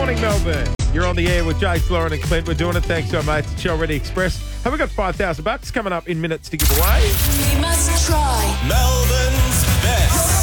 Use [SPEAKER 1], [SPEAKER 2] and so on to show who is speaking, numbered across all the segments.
[SPEAKER 1] morning, Melbourne. You're on the air with Jace, Lauren and Clint. We're doing it thanks to our mates at Shell-Ready Express. Have we got $5,000 coming up in minutes to give away?
[SPEAKER 2] We must try
[SPEAKER 3] Melbourne's best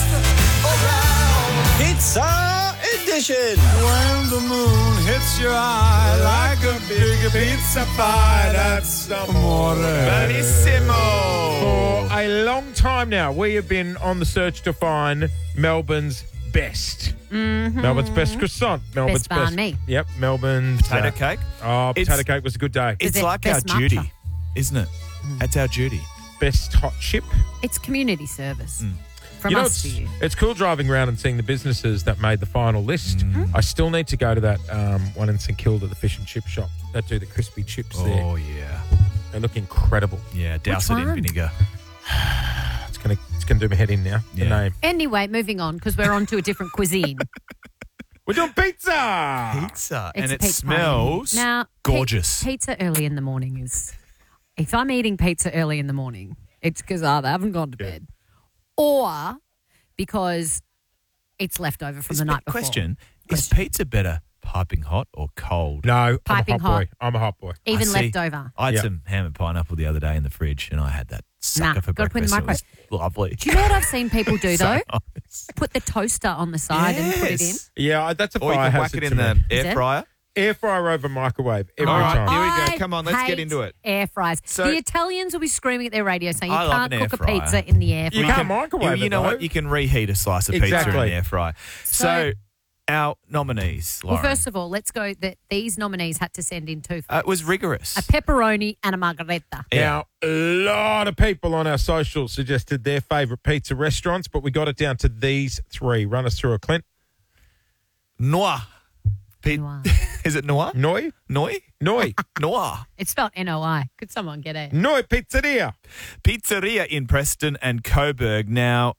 [SPEAKER 3] pizza edition.
[SPEAKER 4] When the moon hits your eye like a big pizza pie, that's amore.
[SPEAKER 1] Benissimo. For a long time now, we have been on the search to find Melbourne's best.
[SPEAKER 5] Mm-hmm.
[SPEAKER 1] Melbourne's best croissant. Melbourne's
[SPEAKER 5] best banh mi.
[SPEAKER 1] Yep, Melbourne's
[SPEAKER 3] Potato cake.
[SPEAKER 1] Oh, potato
[SPEAKER 3] It's-
[SPEAKER 1] cake was a good day.
[SPEAKER 3] It's
[SPEAKER 5] it
[SPEAKER 3] like our
[SPEAKER 5] best matcha?
[SPEAKER 3] duty, isn't it? That's our duty.
[SPEAKER 1] Best hot chip.
[SPEAKER 5] It's community service from
[SPEAKER 1] You know,
[SPEAKER 5] us to you.
[SPEAKER 1] it's cool driving around and seeing the businesses that made the final list. I still need to go to that one in St Kilda, the fish and chip shop that do the crispy chips there.
[SPEAKER 3] Oh, yeah.
[SPEAKER 1] They look incredible.
[SPEAKER 3] Yeah, douse it in
[SPEAKER 5] one?
[SPEAKER 3] vinegar.
[SPEAKER 1] It's gonna do my head in now. The
[SPEAKER 3] Yeah.
[SPEAKER 1] name.
[SPEAKER 5] Anyway, moving on because we're on to a different cuisine.
[SPEAKER 1] We're doing pizza.
[SPEAKER 3] Pizza.
[SPEAKER 5] It's
[SPEAKER 3] and
[SPEAKER 5] a
[SPEAKER 3] it
[SPEAKER 5] pizza
[SPEAKER 3] smells
[SPEAKER 5] now,
[SPEAKER 3] gorgeous.
[SPEAKER 5] Pizza early in the morning is. If I'm eating pizza early in the morning, it's because either I haven't gone to bed or because it's left over from the night before.
[SPEAKER 3] Question, is pizza better piping hot or cold?
[SPEAKER 1] No,
[SPEAKER 5] Piping
[SPEAKER 1] I'm a hot boy.
[SPEAKER 5] hot.
[SPEAKER 1] I'm a hot boy.
[SPEAKER 5] Even
[SPEAKER 3] I see.
[SPEAKER 5] left over.
[SPEAKER 3] I had
[SPEAKER 1] Yeah.
[SPEAKER 3] some ham and pineapple the other day in the fridge and I had that sucker for
[SPEAKER 5] gotta put it in
[SPEAKER 3] breakfast.
[SPEAKER 5] the
[SPEAKER 3] It was lovely.
[SPEAKER 5] Do you know what I've seen people do though?
[SPEAKER 3] So nice.
[SPEAKER 5] Put the toaster on the side and put it in.
[SPEAKER 3] Yes.
[SPEAKER 1] Yeah, that's a
[SPEAKER 3] Or you
[SPEAKER 1] fire
[SPEAKER 3] can whack
[SPEAKER 1] hazard
[SPEAKER 3] it
[SPEAKER 1] to
[SPEAKER 3] in
[SPEAKER 1] me.
[SPEAKER 3] the
[SPEAKER 5] Is
[SPEAKER 3] air
[SPEAKER 5] it?
[SPEAKER 3] fryer.
[SPEAKER 1] Air fryer over microwave every
[SPEAKER 3] All right,
[SPEAKER 1] time.
[SPEAKER 3] here we go.
[SPEAKER 5] I
[SPEAKER 3] Come on, let's get
[SPEAKER 5] hate
[SPEAKER 3] into it.
[SPEAKER 5] Air fryers.
[SPEAKER 3] So-
[SPEAKER 5] the Italians will be screaming at their radio saying you
[SPEAKER 3] I love
[SPEAKER 5] can't
[SPEAKER 3] an air
[SPEAKER 5] cook a
[SPEAKER 3] fryer.
[SPEAKER 5] pizza in the air
[SPEAKER 1] You
[SPEAKER 5] fryer.
[SPEAKER 1] can't microwave
[SPEAKER 3] You
[SPEAKER 1] it,
[SPEAKER 3] know
[SPEAKER 1] though.
[SPEAKER 3] what? You can reheat a slice of pizza in
[SPEAKER 1] Exactly.
[SPEAKER 3] an air fryer. So, our nominees,
[SPEAKER 5] Well,
[SPEAKER 3] Lauren.
[SPEAKER 5] first of all, let's go that these nominees had to send in two.
[SPEAKER 3] It was rigorous.
[SPEAKER 5] A pepperoni and a margarita.
[SPEAKER 1] Now, a lot of people on our socials suggested their favourite pizza restaurants, but we got it down to these three. Run us through a Clint.
[SPEAKER 3] Noir.
[SPEAKER 5] Noir.
[SPEAKER 3] Is it noir?
[SPEAKER 1] Noi?
[SPEAKER 3] Noi?
[SPEAKER 1] Noi.
[SPEAKER 3] Noir.
[SPEAKER 5] It's spelled N-O-I. Could someone get it?
[SPEAKER 1] Noi Pizzeria.
[SPEAKER 3] Pizzeria in Preston and Coburg. Now,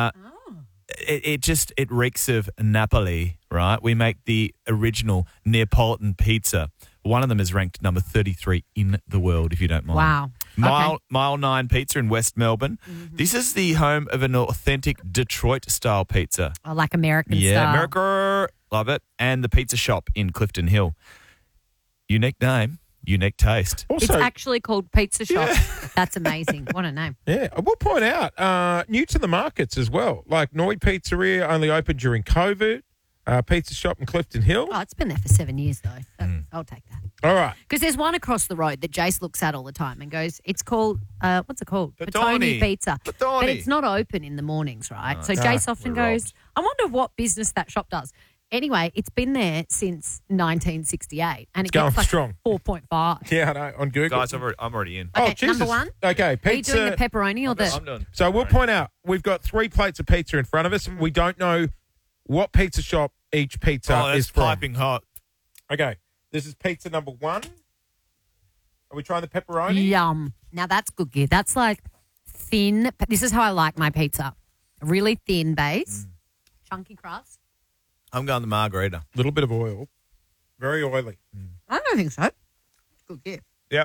[SPEAKER 3] it reeks of Napoli, right? We make the original Neapolitan pizza. One of them is ranked number 33 in the world, if you don't mind.
[SPEAKER 5] Wow.
[SPEAKER 3] Mile 9 Pizza in West Melbourne. This is the home of an authentic Detroit-style pizza.
[SPEAKER 5] Oh, like American
[SPEAKER 3] Yeah,
[SPEAKER 5] style.
[SPEAKER 3] America, love it. And the pizza shop in Clifton Hill. Unique name, unique taste.
[SPEAKER 5] It's
[SPEAKER 1] Also,
[SPEAKER 5] actually called Pizza Shop. That's amazing. What a name.
[SPEAKER 1] yeah, I will point out, new to the markets as well. Like Noi Pizzeria only opened during COVID. Pizza shop in Clifton Hill.
[SPEAKER 5] Oh, it's been there for 7 years, though. So I'll take that.
[SPEAKER 1] All right.
[SPEAKER 5] Because there's one across the road that Jace looks at all the time and goes, it's called, what's it called?
[SPEAKER 3] Petoni.
[SPEAKER 5] Pizza. But
[SPEAKER 3] Petoni.
[SPEAKER 5] it's not open in the mornings, right? So Jace often
[SPEAKER 3] we're
[SPEAKER 5] goes, I wonder what business that shop does. Anyway, it's been there since 1968. And it
[SPEAKER 1] going
[SPEAKER 5] gets like
[SPEAKER 1] strong.
[SPEAKER 5] 4.5.
[SPEAKER 1] Yeah, I know, on Google.
[SPEAKER 3] Guys, I'm already in.
[SPEAKER 1] Oh,
[SPEAKER 5] Okay,
[SPEAKER 1] Jesus.
[SPEAKER 5] number one.
[SPEAKER 1] Okay,
[SPEAKER 5] Are you
[SPEAKER 1] pizza.
[SPEAKER 5] doing the pepperoni or the...
[SPEAKER 3] I'm done.
[SPEAKER 1] So we'll point out, we've got 3 plates of pizza in front of us. We don't know what pizza shop each pizza
[SPEAKER 3] Oh,
[SPEAKER 1] is
[SPEAKER 3] that's
[SPEAKER 1] from.
[SPEAKER 3] piping hot.
[SPEAKER 1] Okay, this is pizza number 1. Are we trying the pepperoni?
[SPEAKER 5] Yum. Now that's good gear. That's like thin. This is how I like my pizza. Really thin base, chunky crust.
[SPEAKER 3] I'm going the margarita.
[SPEAKER 1] A little bit of oil. Very oily.
[SPEAKER 5] I don't think so. It's good gear.
[SPEAKER 1] Yep.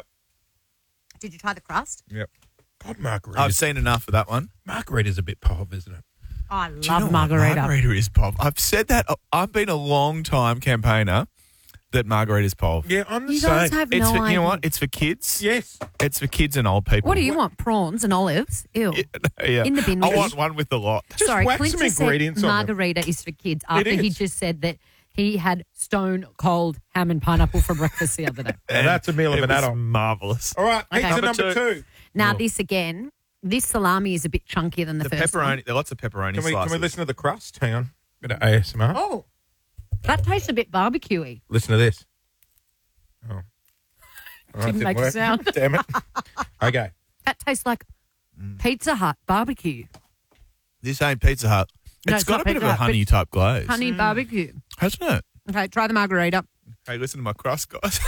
[SPEAKER 5] Did you try the crust?
[SPEAKER 1] Yep. God, margarita.
[SPEAKER 3] I've seen enough of that one.
[SPEAKER 1] Margarita's a bit pop, isn't it?
[SPEAKER 5] Oh, I
[SPEAKER 3] Do you know
[SPEAKER 5] love
[SPEAKER 3] what?
[SPEAKER 5] margarita.
[SPEAKER 3] Margarita is pop. I've said that. I've been a long time campaigner that margarita's pop.
[SPEAKER 1] Yeah, I'm the
[SPEAKER 5] You
[SPEAKER 1] same.
[SPEAKER 5] guys have
[SPEAKER 3] It's
[SPEAKER 5] no
[SPEAKER 3] for,
[SPEAKER 5] idea.
[SPEAKER 3] you know what? It's for kids.
[SPEAKER 1] Yes.
[SPEAKER 3] It's for kids and old people.
[SPEAKER 5] What do you want? Prawns and olives? Ew.
[SPEAKER 3] Yeah.
[SPEAKER 5] In the bin
[SPEAKER 3] I
[SPEAKER 5] with
[SPEAKER 3] want
[SPEAKER 5] it.
[SPEAKER 3] one with a lot.
[SPEAKER 1] Just
[SPEAKER 5] Sorry,
[SPEAKER 1] whack
[SPEAKER 5] Clint
[SPEAKER 1] some
[SPEAKER 5] just
[SPEAKER 1] ingredients
[SPEAKER 5] said
[SPEAKER 1] on them.
[SPEAKER 5] margarita is for kids after he
[SPEAKER 1] is.
[SPEAKER 5] just said that he had stone cold ham and pineapple for breakfast the other day.
[SPEAKER 1] Now, that's a meal of
[SPEAKER 3] It
[SPEAKER 1] an
[SPEAKER 3] was
[SPEAKER 1] adult.
[SPEAKER 3] marvellous.
[SPEAKER 1] All right,
[SPEAKER 5] Okay.
[SPEAKER 1] pizza
[SPEAKER 3] Number
[SPEAKER 1] number
[SPEAKER 3] two.
[SPEAKER 1] 2.
[SPEAKER 5] Now this again, this salami is a bit chunkier than the
[SPEAKER 3] The
[SPEAKER 5] first one.
[SPEAKER 3] pepperoni. There are lots of pepperoni
[SPEAKER 1] Can we
[SPEAKER 3] slices.
[SPEAKER 1] listen to the crust? Hang on. Bit of ASMR.
[SPEAKER 5] Oh, that tastes a bit barbecuey.
[SPEAKER 1] Listen to this. Oh. All right,
[SPEAKER 5] Didn't make a
[SPEAKER 1] work.
[SPEAKER 5] sound.
[SPEAKER 1] Damn it. Okay.
[SPEAKER 5] That tastes like Pizza Hut barbecue.
[SPEAKER 3] This ain't Pizza Hut.
[SPEAKER 5] No,
[SPEAKER 3] It's
[SPEAKER 5] it's
[SPEAKER 3] got
[SPEAKER 5] not
[SPEAKER 3] a bit of
[SPEAKER 5] Pizza
[SPEAKER 3] a
[SPEAKER 5] Hut, but
[SPEAKER 3] honey type glaze.
[SPEAKER 5] Honey barbecue.
[SPEAKER 3] Hasn't it?
[SPEAKER 5] Okay, try the margarita.
[SPEAKER 3] Hey, listen to my crust, guys.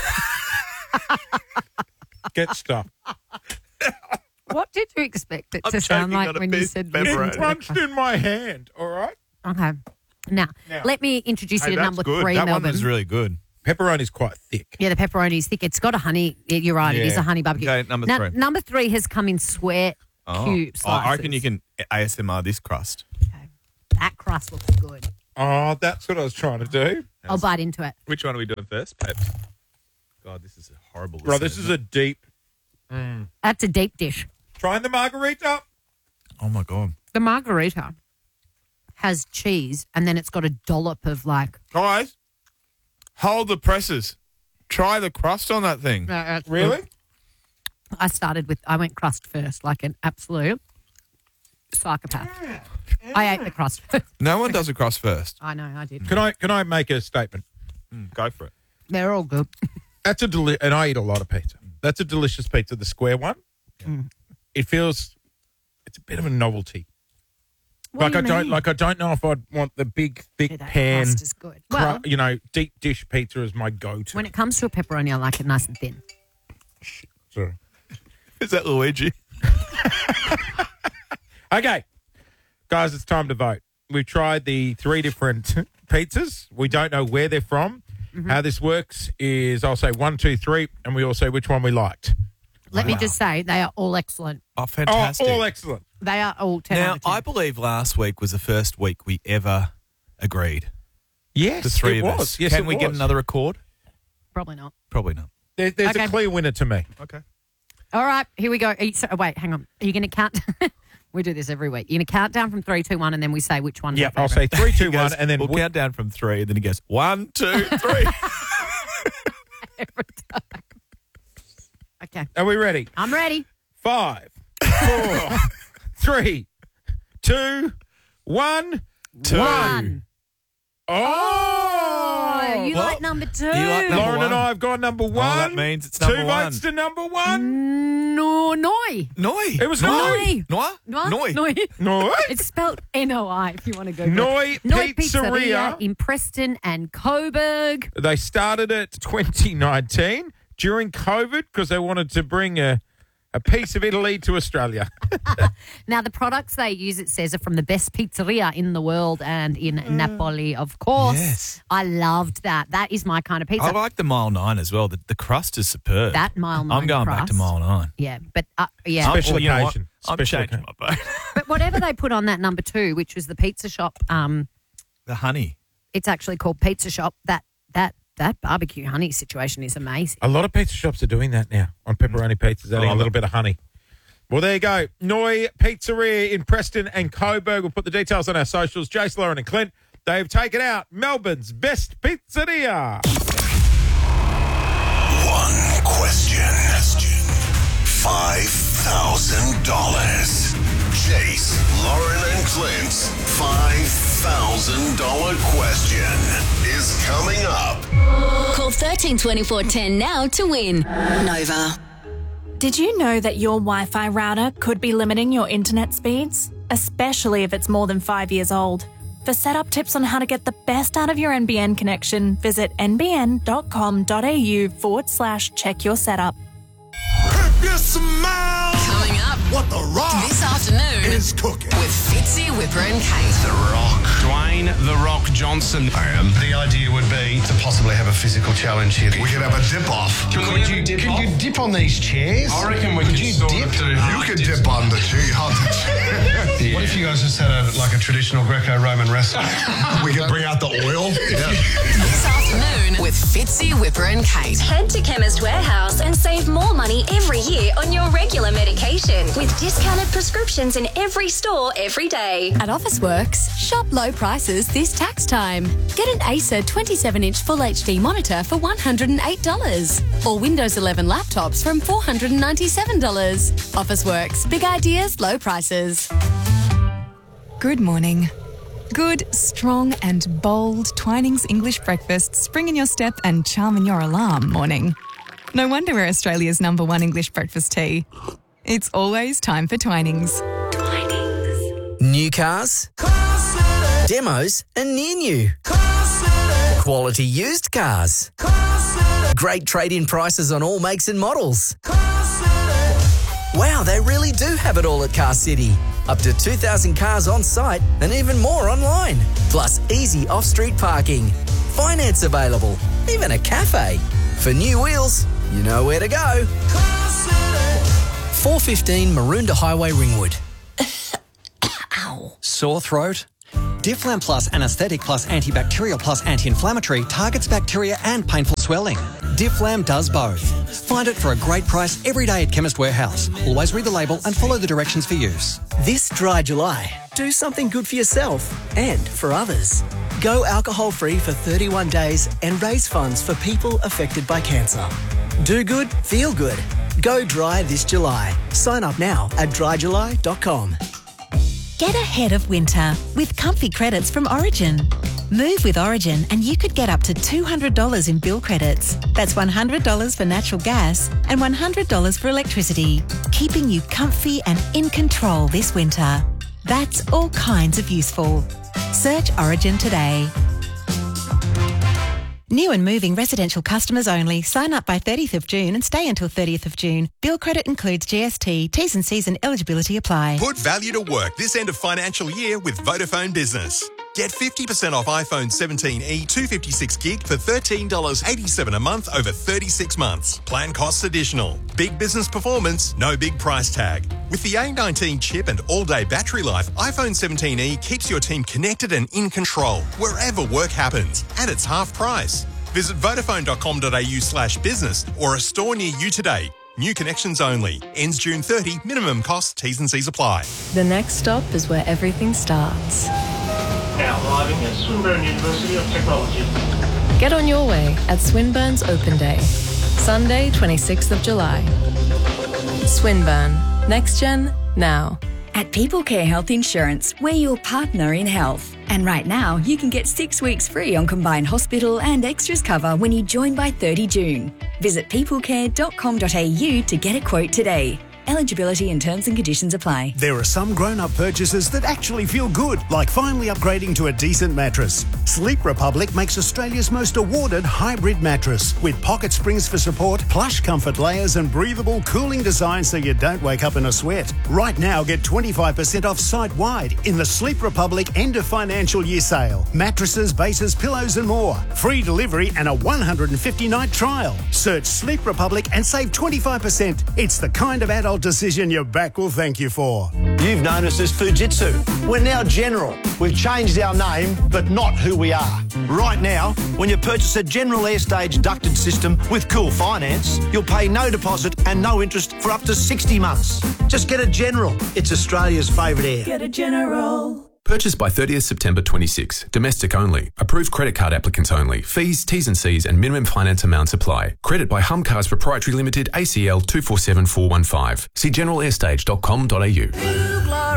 [SPEAKER 1] Get stuff.
[SPEAKER 5] What did you expect it
[SPEAKER 3] I'm
[SPEAKER 5] to sound
[SPEAKER 3] choking
[SPEAKER 5] like
[SPEAKER 3] on a
[SPEAKER 5] when you
[SPEAKER 3] bit
[SPEAKER 5] said
[SPEAKER 3] pepperoni.
[SPEAKER 1] It crunched in my hand. All right.
[SPEAKER 5] Okay. Now,
[SPEAKER 1] Now-
[SPEAKER 5] let me introduce
[SPEAKER 3] Hey,
[SPEAKER 5] you to
[SPEAKER 3] that's
[SPEAKER 5] number
[SPEAKER 3] good.
[SPEAKER 5] 3,
[SPEAKER 3] That
[SPEAKER 5] Melbourne.
[SPEAKER 3] one was really good.
[SPEAKER 1] Pepperoni's quite thick.
[SPEAKER 5] Yeah, the pepperoni is thick. It's got a honey. You're right. It is
[SPEAKER 1] Yeah.
[SPEAKER 5] a honey barbecue.
[SPEAKER 3] Okay, number
[SPEAKER 5] Now,
[SPEAKER 3] 3.
[SPEAKER 5] Number 3 has come in square cube slices.
[SPEAKER 3] I reckon you can ASMR this crust.
[SPEAKER 5] Okay. That crust looks good.
[SPEAKER 1] Oh, that's what I was trying to do.
[SPEAKER 5] I'll bite into it.
[SPEAKER 3] Which one are we doing first, Peps? God, this is a horrible.
[SPEAKER 1] Bro, this is a deep.
[SPEAKER 5] That's a deep dish.
[SPEAKER 1] Trying the margarita.
[SPEAKER 3] Oh my God.
[SPEAKER 5] The margarita has cheese and then it's got a dollop of like.
[SPEAKER 4] Guys, hold the presses. Try the crust on that thing.
[SPEAKER 1] Really?
[SPEAKER 5] I went crust first, like an absolute psychopath. I ate the crust first.
[SPEAKER 4] No one does a crust first.
[SPEAKER 5] I know, I did.
[SPEAKER 1] Can I make a statement?
[SPEAKER 3] Go for it.
[SPEAKER 5] They're all good.
[SPEAKER 1] That's and I eat a lot of pizza. That's a delicious pizza, the square one. It feels, it's a bit of a novelty.
[SPEAKER 5] What do you mean?
[SPEAKER 1] I don't know if I'd want the big, thick
[SPEAKER 5] Yeah, that
[SPEAKER 1] pan,
[SPEAKER 5] crust is good. Well,
[SPEAKER 1] deep dish pizza as my go-to.
[SPEAKER 5] when it comes to a pepperoni, I like it nice and thin.
[SPEAKER 1] Sorry.
[SPEAKER 3] Is that Luigi?
[SPEAKER 1] Okay, guys, it's time to vote. We've tried the 3 different pizzas. We don't know where they're from. How this works is I'll say 1, 2, 3, and we all say which one we liked.
[SPEAKER 5] Let me just say, they are all excellent.
[SPEAKER 3] Oh, fantastic.
[SPEAKER 1] Oh, all excellent.
[SPEAKER 5] They are all 10
[SPEAKER 3] Now,
[SPEAKER 5] out of 10.
[SPEAKER 3] I believe last week was the first week we ever agreed.
[SPEAKER 1] Yes,
[SPEAKER 3] The three
[SPEAKER 1] it
[SPEAKER 3] of
[SPEAKER 1] was.
[SPEAKER 3] us.
[SPEAKER 1] Yes,
[SPEAKER 3] Can
[SPEAKER 1] it
[SPEAKER 3] we get
[SPEAKER 1] was.
[SPEAKER 3] another accord?
[SPEAKER 5] Probably not.
[SPEAKER 3] Probably not.
[SPEAKER 1] There's
[SPEAKER 5] Okay.
[SPEAKER 1] a clear winner to me.
[SPEAKER 3] Okay.
[SPEAKER 5] All right, here we go. Wait, hang on. Are you going to count? We do this every week. You're going to count down from 3, 2, 1, and then we say which one.
[SPEAKER 1] Yeah, I'll say 3, 2, 1, and then
[SPEAKER 3] we'll count down from 3, and then he goes 1, 2, 3.
[SPEAKER 5] every time. Okay,
[SPEAKER 1] Are we ready?
[SPEAKER 5] I'm ready.
[SPEAKER 1] 5, 4, 3, 2, 1.
[SPEAKER 5] 1.
[SPEAKER 1] Oh!
[SPEAKER 5] You
[SPEAKER 3] What?
[SPEAKER 5] like number 2?
[SPEAKER 3] You like number
[SPEAKER 1] Lauren and
[SPEAKER 3] one?
[SPEAKER 1] I have gone number 1.
[SPEAKER 3] that means it's
[SPEAKER 1] 2
[SPEAKER 3] number
[SPEAKER 1] votes to number 1.
[SPEAKER 5] No, noi.
[SPEAKER 3] Noi.
[SPEAKER 1] It was
[SPEAKER 5] Noi.
[SPEAKER 3] Noi?
[SPEAKER 5] Noi.
[SPEAKER 3] Noi.
[SPEAKER 1] No.
[SPEAKER 5] It's spelled Noi if you want to go.
[SPEAKER 1] Noi
[SPEAKER 5] Noi
[SPEAKER 1] Pizzeria.
[SPEAKER 5] in Preston and Coburg.
[SPEAKER 1] They started it 2019 during COVID because they wanted to bring a piece of Italy to Australia.
[SPEAKER 5] Now, the products they use, it says, are from the best pizzeria in the world and in Napoli, of course.
[SPEAKER 3] Yes.
[SPEAKER 5] I loved that. That is my kind of pizza.
[SPEAKER 3] I like the Mile 9 as well. The crust is superb.
[SPEAKER 5] That Mile 9
[SPEAKER 3] I'm going back to
[SPEAKER 5] crust.
[SPEAKER 3] Mile 9.
[SPEAKER 5] Yeah, but yeah.
[SPEAKER 1] Special
[SPEAKER 3] You know what?
[SPEAKER 1] occasion.
[SPEAKER 3] I'm
[SPEAKER 1] Special
[SPEAKER 3] changing
[SPEAKER 1] occasion.
[SPEAKER 3] my vote.
[SPEAKER 5] But whatever they put on that number 2, which was the pizza shop,
[SPEAKER 3] The honey.
[SPEAKER 5] it's actually called Pizza Shop. That barbecue honey situation is amazing.
[SPEAKER 1] A lot of pizza shops are doing that now on pepperoni pizzas, adding a little bit of honey. Well, there you go. Noi Pizzeria in Preston and Coburg. We'll put the details on our socials. Jace, Lauren and Clint, they've taken out Melbourne's best pizzeria.
[SPEAKER 6] One question. $5,000. Chase, Lauren and Clint's $5,000 question is coming up.
[SPEAKER 2] Call 132410 now to win. Nova.
[SPEAKER 7] Did you know that your Wi-Fi router could be limiting your internet speeds? Especially if it's more than 5 years old. For setup tips on how to get the best out of your NBN connection, visit nbn.com.au/check your setup.
[SPEAKER 6] If you smell
[SPEAKER 2] Coming up
[SPEAKER 6] what the Rock
[SPEAKER 2] this afternoon
[SPEAKER 6] is cooking.
[SPEAKER 2] with Fitzy, Whipper and Kate.
[SPEAKER 6] The Rock.
[SPEAKER 8] Dwayne The Rock Johnson.
[SPEAKER 6] I am.
[SPEAKER 8] The idea would be to possibly have a physical challenge here.
[SPEAKER 6] We could have a dip off.
[SPEAKER 8] Could you dip on these chairs? I reckon we could
[SPEAKER 6] you
[SPEAKER 8] sort
[SPEAKER 6] dip?
[SPEAKER 8] of do
[SPEAKER 6] You could dip on the chair.
[SPEAKER 8] What if you guys just had a traditional Greco-Roman wrestling?
[SPEAKER 6] We could bring out the oil.
[SPEAKER 2] This afternoon with Fitzy, Whipper and Kate.
[SPEAKER 9] Head to Chemist Warehouse and save more money every year on your regular medication with discounted prescriptions in every store every day.
[SPEAKER 10] At Officeworks, shop low prices this tax time. Get an Acer 27-inch Full HD monitor for $108 or Windows 11 laptops from $497. Officeworks, big ideas, low prices.
[SPEAKER 11] Good morning. Good, strong and bold Twinings English breakfast spring in your step and charm in your alarm morning. No wonder we're Australia's #1 English breakfast tea. It's always time for Twinings.
[SPEAKER 12] New cars, demos and near new. Quality used cars. Great trade-in prices on all makes and models. Wow, they really do have it all at Car City. Up to 2,000 cars on site and even more online. Plus easy off-street parking. Finance available. Even a cafe. For new wheels, you know where to go. 415 Maroondah Highway, Ringwood.
[SPEAKER 13] Sore throat? Difflam Plus Anesthetic Plus Antibacterial Plus Anti-Inflammatory targets bacteria and painful swelling. Difflam does both. Find it for a great price every day at Chemist Warehouse. Always read the label and follow the directions for use.
[SPEAKER 12] This dry July, do something good for yourself and for others. Go alcohol-free for 31 days and raise funds for people affected by cancer. Do good, feel good. Go dry this July. Sign up now at dryjuly.com.
[SPEAKER 14] Get ahead of winter with comfy credits from Origin. Move with Origin and you could get up to $200 in bill credits. That's $100 for natural gas and $100 for electricity, keeping you comfy and in control this winter. That's all kinds of useful. Search Origin today. New and moving residential customers only. Sign up by 30th of June and stay until 30th of June. Bill credit includes GST. T's and C's and eligibility apply.
[SPEAKER 15] Put value to work this end of financial year with Vodafone Business. Get 50% off iPhone 17e 256 gig for $13.87 a month over 36 months. Plan costs additional. Big business performance, no big price tag. With the A19 chip and all-day battery life, iPhone 17e keeps your team connected and in control wherever work happens. And it's half price. Visit vodafone.com.au/business or a store near you today. New connections only. Ends June 30. Minimum cost. T's and C's apply.
[SPEAKER 16] The next stop is where everything starts.
[SPEAKER 17] Now arriving at Swinburne University of Technology.
[SPEAKER 16] Get on your way at Swinburne's Open Day, Sunday, 26th of July. Swinburne. Next Gen, now.
[SPEAKER 18] At People Care Health Insurance, we're your partner in health. And right now, you can get 6 weeks free on combined hospital and extras cover when you join by 30 June. Visit peoplecare.com.au to get a quote today. Eligibility and terms and conditions apply.
[SPEAKER 19] There are some grown-up purchases that actually feel good, like finally upgrading to a decent mattress. Sleep Republic makes Australia's most awarded hybrid mattress with pocket springs for support, plush comfort layers and breathable cooling design so you don't wake up in a sweat. Right now, get 25% off site-wide in the Sleep Republic end of financial year sale. Mattresses, bases, pillows and more. Free delivery and a 150-night trial. Search Sleep Republic and save 25%. It's the kind of adult decision your back will thank you for.
[SPEAKER 20] You've known us as Fujitsu. We're now General. We've changed our name, but not who we are. Right now, when you purchase a General Airstage ducted system with Cool Finance, you'll pay no deposit and no interest for up to 60 months. Just get a General. It's Australia's favourite air.
[SPEAKER 21] Get a General.
[SPEAKER 22] Purchase by 30th September 26. Domestic only. Approved credit card applicants only. Fees, T's and C's and minimum finance amounts apply. Credit by Humcars Proprietary Limited, ACL 247415. See generalairstage.com.au.